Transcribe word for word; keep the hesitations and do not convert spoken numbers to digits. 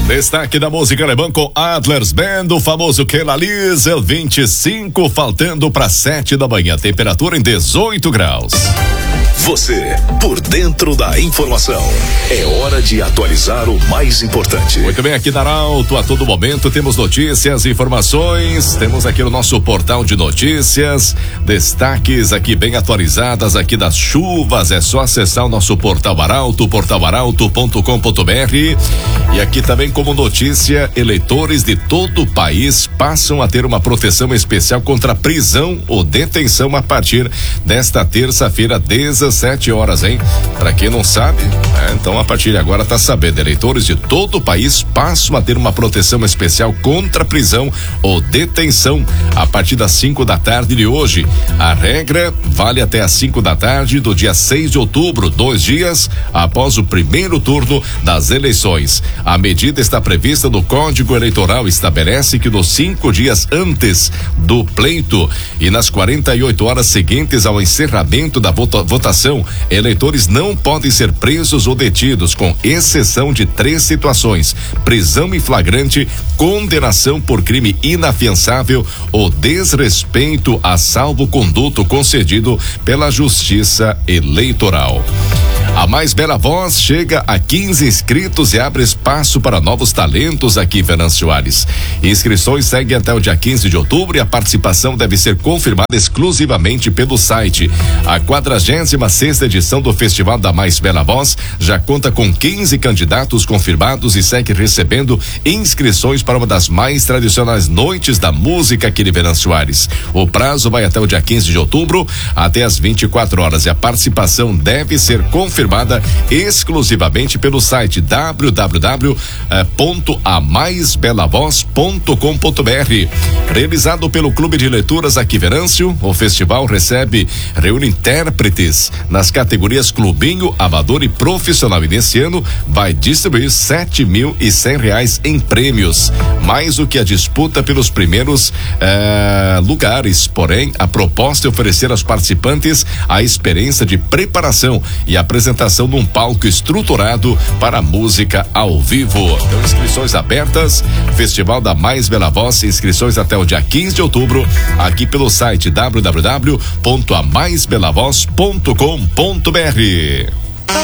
Destaque da música alemã com Adlers Band, o famoso Keller Liesel, vinte e cinco, faltando para sete da manhã, temperatura em dezoito graus. Você, por dentro da informação. É hora de atualizar o mais importante. Muito bem, aqui na Arauto, a todo momento temos notícias, informações, temos aqui o nosso portal de notícias, destaques aqui bem atualizadas aqui das chuvas, é só acessar o nosso portal Arauto, portal arauto ponto com ponto br. E aqui também como notícia, eleitores de todo o país passam a ter uma proteção especial contra prisão ou detenção a partir desta terça-feira, dezessete horas, hein? Pra quem não sabe, é, então a partir de agora tá sabendo, eleitores de todo o país passam a ter uma proteção especial contra prisão ou detenção a partir das cinco da tarde de hoje. A regra vale até às cinco da tarde do dia seis de outubro, dois dias após o primeiro turno das eleições. A medida está prevista no Código Eleitoral, estabelece que nos cinco dias antes do pleito e nas quarenta e oito horas seguintes ao encerramento da vota, votação, eleitores não podem ser presos ou detidos, com exceção de três situações: prisão em flagrante, condenação por crime inafiançável ou desrespeito a salvo-conduto concedido pela Justiça Eleitoral. A Mais Bela Voz chega a quinze inscritos e abre espaço para novos talentos aqui em Venâncio Aires. Inscrições seguem até o dia quinze de outubro e a participação deve ser confirmada exclusivamente pelo site. A quadragésima sexta edição do Festival da Mais Bela Voz já conta com quinze candidatos confirmados e segue recebendo inscrições para uma das mais tradicionais noites da música aqui de Venâncio Aires. O prazo vai até o dia quinze de outubro, até às vinte e quatro horas, e a participação deve ser confirmada exclusivamente pelo site w w w ponto a mais bela voz ponto com ponto br. Realizado pelo Clube de Leituras aqui Venâncio, o festival recebe, reúne intérpretes nas categorias Clubinho, Amador e Profissional, e nesse ano vai distribuir sete mil e cem reais em prêmios, mais do que a disputa pelos primeiros eh, lugares. Porém, a proposta é oferecer aos participantes a experiência de preparação e apresentação num palco estruturado para a música ao vivo. Então, inscrições abertas, Festival da Mais Bela Voz, inscrições até o dia quinze de outubro, aqui pelo site w w w ponto a mais bela voz ponto com ponto br.